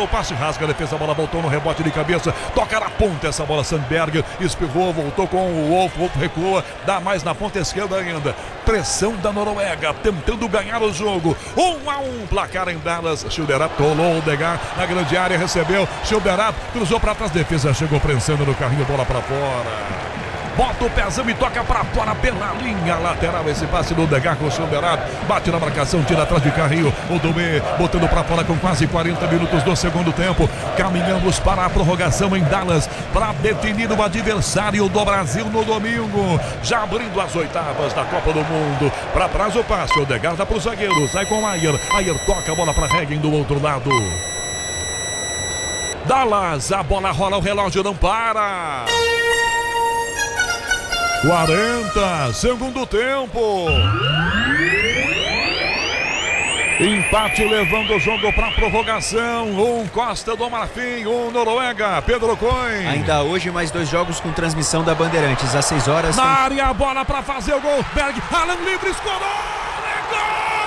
o passe, rasga a defesa, a bola voltou no rebote de cabeça, toca na ponta essa bola, Sandberg espirrou, voltou com o Wolf recua, dá mais na ponta esquerda ainda. Pressão da Noruega, tentando ganhar o jogo. 1-1, placar em Dallas. Schilderap tolou o Odegaard na grande área, recebeu. Schilderap cruzou para trás, defesa chegou prensando no carrinho, bola para fora. Bota o pezão e toca para fora pela linha lateral. Esse passe do Odegaard com o Schilderap. Bate na marcação, tira atrás de carrinho. O Domê botando para fora com quase 40 minutos do segundo tempo. Caminhamos para a prorrogação em Dallas para definir o adversário do Brasil no domingo. Já abrindo as oitavas da Copa do Mundo. Para trás o passe. O Odegaard dá para o zagueiro. Sai com o Ayer. Ayer toca a bola para Hegen do outro lado. Dallas, a bola rola, o relógio não para. 40, segundo tempo. Empate levando o jogo para prorrogação. Costa do Marfim, Noruega, Pedro Coin. Ainda hoje mais 2 jogos com transmissão da Bandeirantes às 6 horas. Na área, a bola para fazer o gol. Berg, Alan livre, escorou.